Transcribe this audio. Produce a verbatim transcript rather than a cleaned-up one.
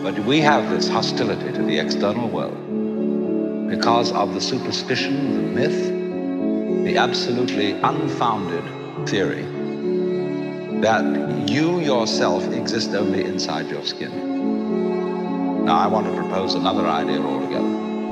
But we have this hostility to the external world because of the superstition, the myth, the absolutely unfounded theory that you yourself exist only inside your skin. Now, I want to propose another idea altogether.